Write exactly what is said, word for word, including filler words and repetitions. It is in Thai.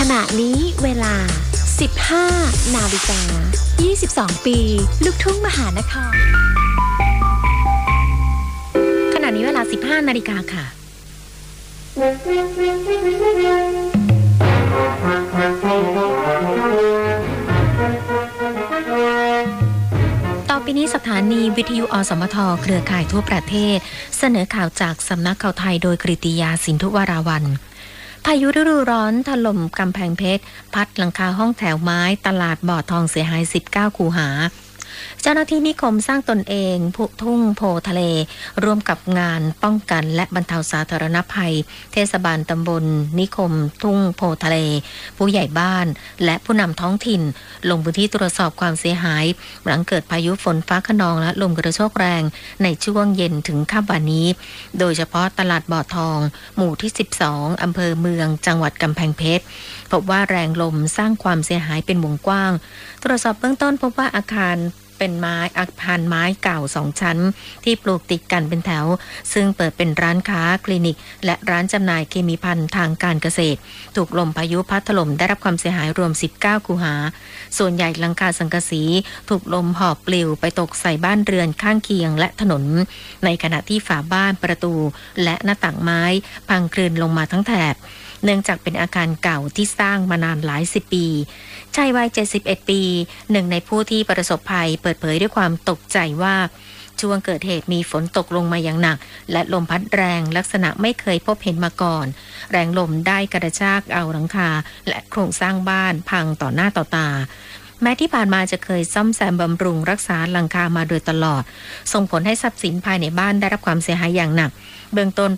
ณะนี้เวลา สิบห้า นาฬิกา ยี่สิบสอง ปี ลูกทุ่งมหานครขณะนี้เวลา สิบห้า นาฬิกาค่ะต่อไปนี้สถานีวิทยุอสมทเครือข่ายทั่วประเทศเสนอข่าวจากสำนักข่าวไทยโดยกฤติยาสินธุวราวัลย์พายุฤดูร้อนถล่มกำแพงเพชรพัดหลังคาห้องแถวไม้ตลาดบ่อทองเสียหายสิบเก้าคูหาเจ้าหน้าที่นิคมสร้างตนเองทุ่งโพทะเลร่วมกับงานป้องกันและบรรเทาสาธารณภัยเทศบาลตำบลนิคมทุ่งโพทะเลผู้ใหญ่บ้านและผู้นำท้องถิ่นลงพื้นที่ตรวจสอบความเสียหายหลังเกิดพายุฝนฟ้าคะนองและลมกระโชกแรงในช่วงเย็นถึงค่ำวันนี้โดยเฉพาะตลาดบ่อทองหมู่ที่สิบสองอำเภอเมืองจังหวัดกำแพงเพชรพบว่าแรงลมสร้างความเสียหายเป็นวงกว้างตรวจสอบเบื้องต้นพบว่าอาคารเป็นไม้อาคารไม้เก่าสองชั้นที่ปลูกติดกันเป็นแถวซึ่งเปิดเป็นร้านค้าคลินิกและร้านจำหน่ายเคมีภัณฑ์ทางการเกษตรถูกลมพายุพัดถล่มได้รับความเสียหายรวมสิบเก้าคูหาส่วนใหญ่หลังคาสังกะสีถูกลมหอบปลิวไปตกใส่บ้านเรือนข้างเคียงและถนนในขณะที่ฝาบ้านประตูและหน้าต่างไม้พังคลืนลงมาทั้งแถบเนื่องจากเป็นอาคารเก่าที่สร้างมานานหลายสิบปีชายวัยเจ็ดสิบเอ็ดปีหนึ่งในผู้ที่ประสบภัยเปิดเผยด้วยความตกใจว่าช่วงเกิดเหตุมีฝนตกลงมาอย่างหนักและลมพัดแรงลักษณะไม่เคยพบเห็นมาก่อนแรงลมได้กระชากเอาหลังคาและโครงสร้างบ้านพังต่อหน้าต่อตาแม้ที่ผ่านมาจะเคยซ่อมแซมบำรุงรักษาหลังคามาโดยตลอดส่งผลให้ทรัพย์สินภายในบ้านได้รับความเสียหายอย่างหนักเบื้องต้น